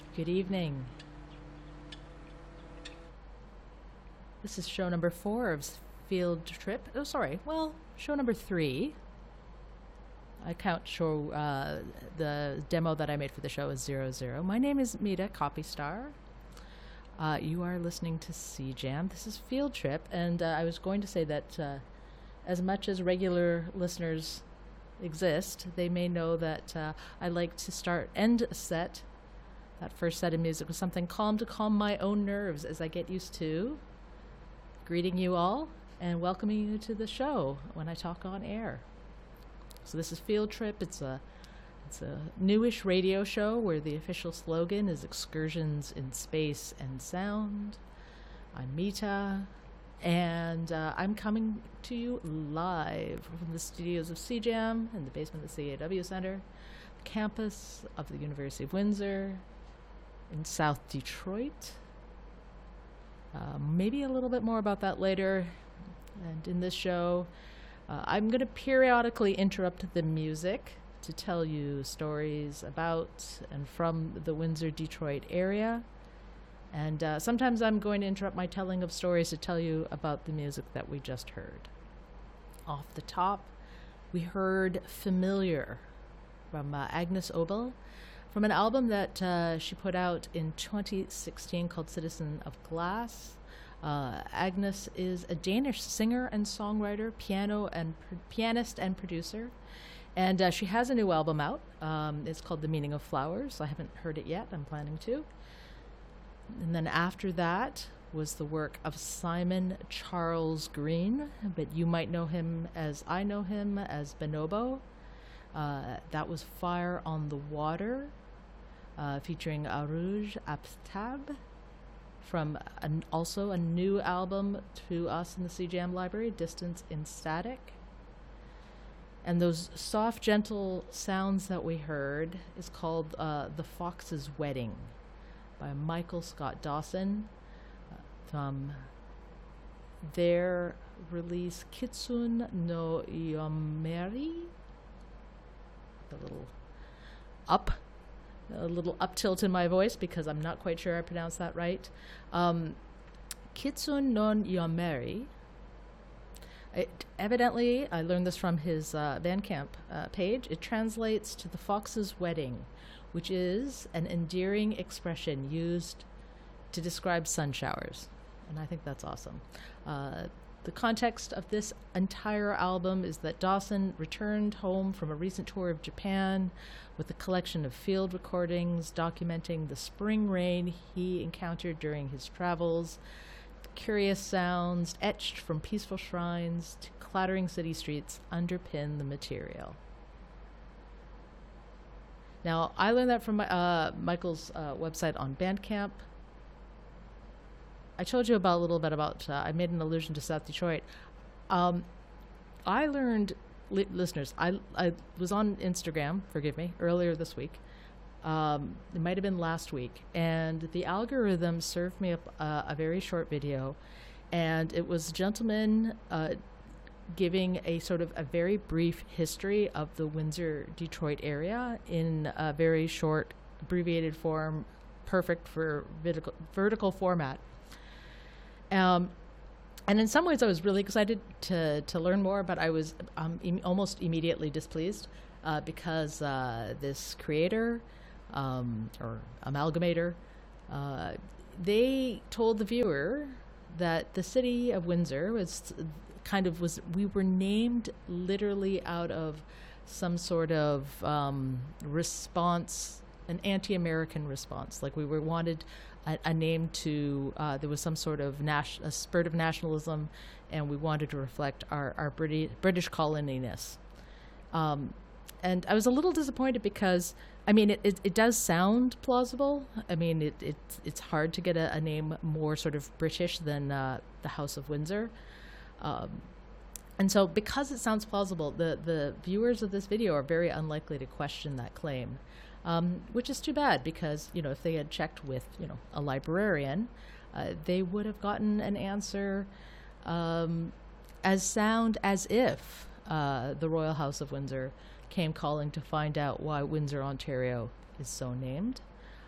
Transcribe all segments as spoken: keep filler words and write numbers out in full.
Good evening. This is show number four of Field Trip. Oh, sorry. Well, show number three. I count show uh, the demo that I made for the show as zero zero. My name is Mita Copystar. Uh, you are listening to C Jam. This is Field Trip, and uh, I was going to say that uh, as much as regular listeners exist, they may know that uh, I like to start end a set. That first set of music was something calm to calm my own nerves as I get used to greeting you all and welcoming you to the show when I talk on air. So this is Field Trip. It's a it's a newish radio show where the official slogan is excursions in space and sound. I'm Mita, and uh, I'm coming to you live from the studios of C Jam in the basement of the C A W Center, the campus of the University of Windsor in South Detroit. Uh, maybe a little bit more about that later. And in this show, uh, I'm going to periodically interrupt the music to tell you stories about and from the Windsor-Detroit area. And uh, sometimes I'm going to interrupt my telling of stories to tell you about the music that we just heard. Off the top, we heard Familiar from uh, Agnes Obel, from an album that uh, she put out in twenty sixteen called Citizen of Glass. Uh, Agnes is a Danish singer and songwriter, piano and pr- pianist and producer, and uh, she has a new album out. Um, it's called The Meaning of Flowers. I haven't heard it yet. I'm planning to. And then after that was the work of Simon Charles Green, but you might know him as I know him as Bonobo. Uh, that was Fire on the Water, uh, featuring Arouge Aptab, from an, also a new album to us in the C Jam library, Distance in Static. And those soft, gentle sounds that we heard is called uh, The Fox's Wedding by Michael Scott Dawson, uh, from their release Kitsune no Yomeri. A little up, a little up tilt in my voice because I'm not quite sure I pronounced that right. Um, Kitsune no Yomeri. It, evidently, I learned this from his uh, Bandcamp uh, page. It translates to the fox's wedding, which is an endearing expression used to describe sun showers. And I think that's awesome. Uh, The context of this entire album is that Dawson returned home from a recent tour of Japan with a collection of field recordings documenting the spring rain he encountered during his travels. The curious sounds etched from peaceful shrines to clattering city streets underpin the material. Now, I learned that from my, uh, Michael's uh, website on Bandcamp. I told you about a little bit about, uh, I made an allusion to South Detroit. Um, I learned, li- listeners, I, I was on Instagram, forgive me, earlier this week. Um, it might have been last week. And the algorithm served me up uh, a very short video. And it was a gentleman uh, giving a sort of a very brief history of the Windsor-Detroit area in a very short, abbreviated form, perfect for vertical, vertical format. Um, and in some ways I was really excited to, to learn more, but I was um, im- almost immediately displeased uh, because uh, this creator um, or amalgamator, uh, they told the viewer that the city of Windsor was kind of was, we were named literally out of some sort of um, response, an anti-American response. Like we were wanted a, a name to, uh, there was some sort of nas- a spurt of nationalism, and we wanted to reflect our, our British, British coloniness. Um, and I was a little disappointed because, I mean, it, it, it does sound plausible. I mean, it, it it's hard to get a, a name more sort of British than uh, the House of Windsor. Um, and so because it sounds plausible, the, the viewers of this video are very unlikely to question that claim, um, which is too bad because, you know, if they had checked with, you know, a librarian, uh, they would have gotten an answer um, as sound as if uh, the Royal House of Windsor came calling to find out why Windsor, Ontario is so named.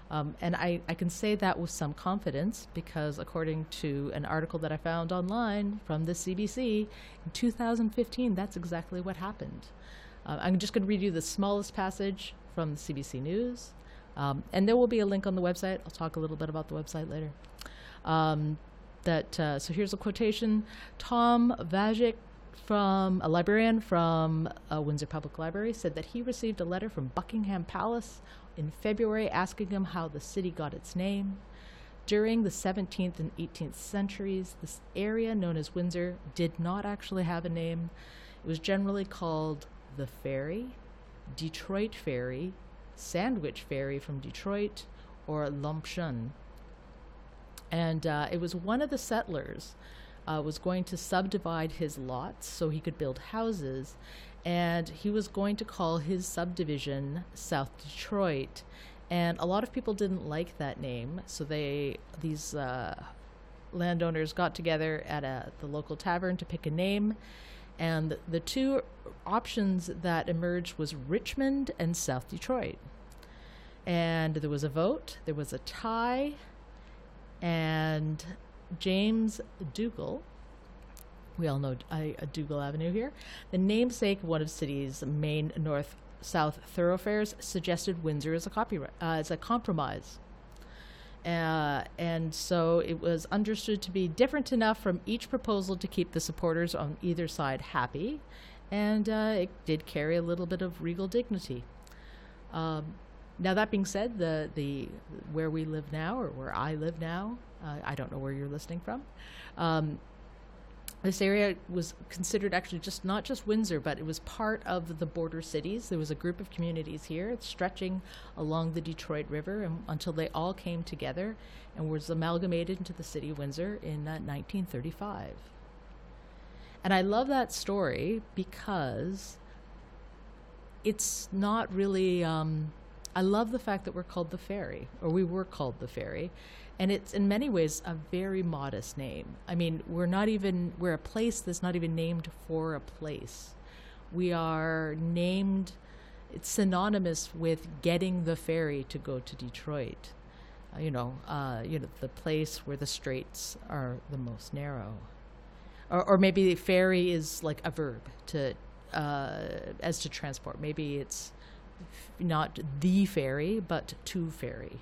Um, and I, I can say that with some confidence because according to an article that I found online from the C B C, in two thousand fifteen, that's exactly what happened. Uh, I'm just going to read you the smallest passage from the C B C News. Um, and there will be a link on the website. I'll talk a little bit about the website later. Um, that uh, so here's a quotation. Tom Vajic, from a librarian from uh, Windsor Public Library, said that he received a letter from Buckingham Palace in February asking him how the city got its name. During the seventeenth and eighteenth centuries, this area known as Windsor did not actually have a name. It was generally called the Ferry, Detroit Ferry, Sandwich Ferry from Detroit, or L'Emption. And uh, it was one of the settlers uh, was going to subdivide his lots so he could build houses, and he was going to call his subdivision South Detroit. And a lot of people didn't like that name, so they these uh, landowners got together at a, the local tavern to pick a name, and the, the two options that emerged was Richmond and South Detroit. And there was a vote, there was a tie, and James Dougal, we all know uh, Dougal Avenue here, the namesake of one of the city's main north-south thoroughfares, suggested Windsor as a, copyright, uh, as a compromise. Uh, and so it was understood to be different enough from each proposal to keep the supporters on either side happy, and uh, it did carry a little bit of regal dignity. Um, Now, that being said, the, the where we live now, or where I live now, uh, I don't know where you're listening from, um, this area was considered actually just not just Windsor, but it was part of the border cities. There was a group of communities here stretching along the Detroit River and, until they all came together and was amalgamated into the city of Windsor in uh, nineteen thirty-five. And I love that story because it's not really... Um, I love the fact that we're called the Ferry, or we were called the Ferry, and it's in many ways a very modest name. I mean, we're not even, we're a place that's not even named for a place. We are named, it's synonymous with getting the ferry to go to Detroit. Uh, you know, uh, you know, the place where the straits are the most narrow. Or, or maybe ferry is like a verb to, uh, as to transport. Maybe it's not the ferry, but to ferry.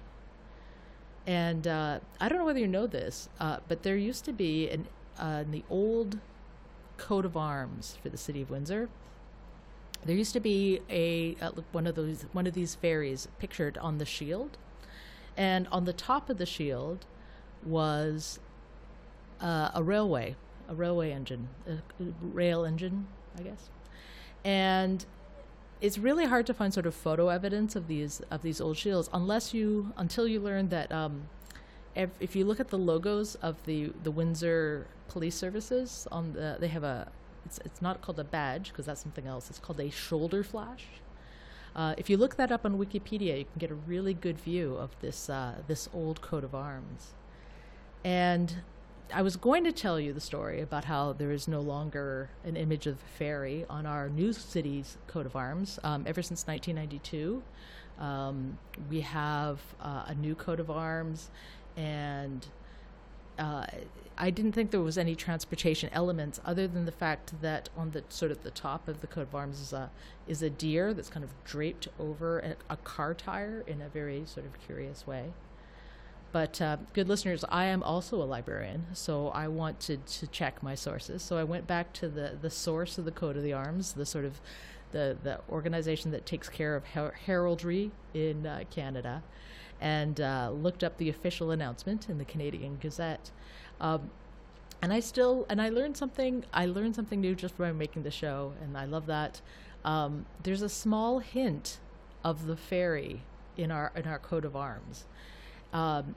And uh, I don't know whether you know this, uh, but there used to be an, uh, in the old coat of arms for the city of Windsor, there used to be a uh, one of those one of these ferries pictured on the shield, and on the top of the shield was uh, a railway, a railway engine, a, a rail engine, I guess, and it's really hard to find sort of photo evidence of these of these old shields unless you until you learn that um, if, if you look at the logos of the the Windsor Police Services on the they have a it's it's not called a badge because that's something else. It's called a shoulder flash. Uh, if you look that up on Wikipedia, you can get a really good view of this uh, this old coat of arms. And I was going to tell you the story about how there is no longer an image of the ferry on our new city's coat of arms. Um, ever since nineteen ninety-two, um, we have uh, a new coat of arms, and uh, I didn't think there was any transportation elements other than the fact that on the sort of the top of the coat of arms is a is a deer that's kind of draped over a, a car tire in a very sort of curious way. But uh, good listeners, I am also a librarian, so I wanted to check my sources. So I went back to the, the source of the coat of the arms, the sort of the, the organization that takes care of her- heraldry in uh, Canada, and uh, looked up the official announcement in the Canadian Gazette. Um, and I still and I learned something. I learned something new just by making the show, and I love that. Um, there's a small hint of the ferry in our in our coat of arms. Um,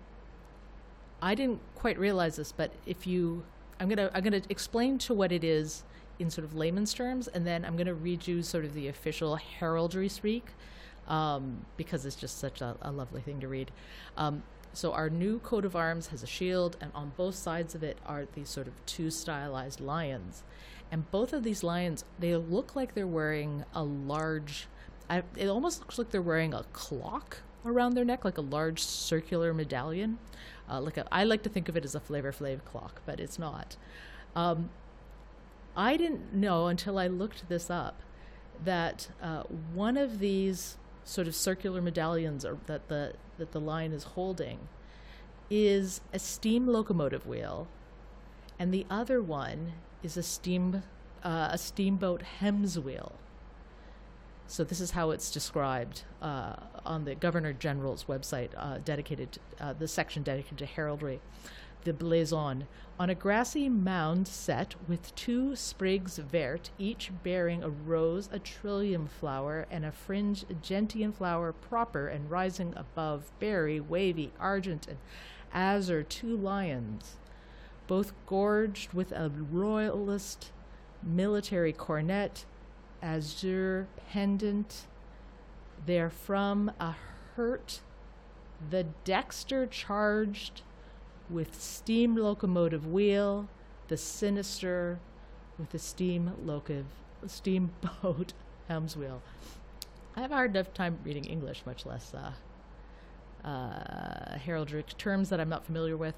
I didn't quite realize this, but if you, I'm gonna I'm gonna explain to what it is in sort of layman's terms, and then I'm gonna read you sort of the official heraldry speak, um, because it's just such a, a lovely thing to read. Um, so our new coat of arms has a shield, and on both sides of it are these sort of two stylized lions, and both of these lions, they look like they're wearing a large. I, it almost looks like they're wearing a clock. around their neck, like a large circular medallion. Uh, like a, I like to think of it as a Flavor Flav clock, but it's not. Um, I didn't know until I looked this up that uh, one of these sort of circular medallions or that the that the line is holding is a steam locomotive wheel, and the other one is a steam uh, a steamboat Hems wheel. So this is how it's described uh, on the Governor General's website, uh, dedicated to, uh, the section dedicated to heraldry. The blazon, on a grassy mound set with two sprigs vert, each bearing a rose, a trillium flower, and a fringe gentian flower proper, and rising above berry, wavy, argent, and azure two lions, both gorged with a royalist military cornet, azure pendant, therefrom a hurt, the dexter charged with steam locomotive wheel, the sinister with the steam locomotive steamboat Hems wheel. I have a hard enough time reading English, much less uh, uh, heraldic terms that I'm not familiar with.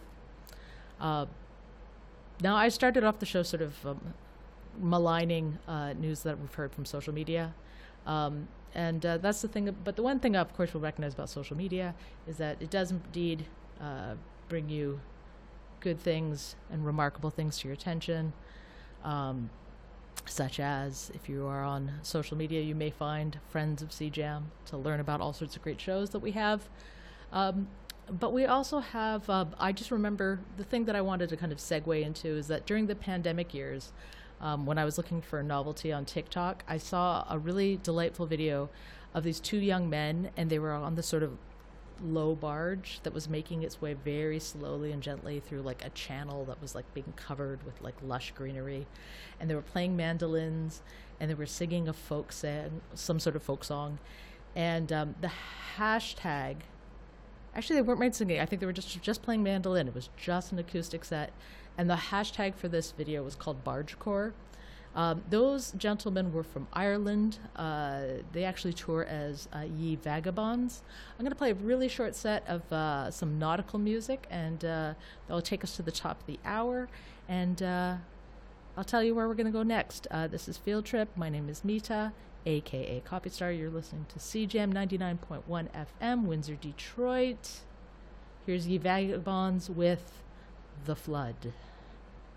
Uh, now, I started off the show sort of um, maligning uh, news that we've heard from social media. Um, and uh, that's the thing. But the one thing, of course, we'll recognize about social media is that it does indeed uh, bring you good things and remarkable things to your attention. Um, such as if you are on social media, you may find Friends of C Jam to learn about all sorts of great shows that we have. Um, but we also have, uh, I just remember the thing that I wanted to kind of segue into is that during the pandemic years, um, when I was looking for a novelty on TikTok, I saw a really delightful video of these two young men, and they were on this sort of low barge that was making its way very slowly and gently through like a channel that was like being covered with like lush greenery, and they were playing mandolins and they were singing a folk song, some sort of folk song, and um, the hashtag, actually they weren't right singing, I think they were just just playing mandolin, it was just an acoustic set, and the hashtag for this video was called Bargecore. Um, those gentlemen were from Ireland. Uh, they actually tour as uh, Ye Vagabonds. I'm going to play a really short set of uh, some nautical music, and uh, that'll take us to the top of the hour. And uh, I'll tell you where we're going to go next. Uh, this is Field Trip. My name is Mita, a k a. Copy Star. You're listening to C J A M ninety-nine point one F M, Windsor, Detroit. Here's Ye Vagabonds with The Flood.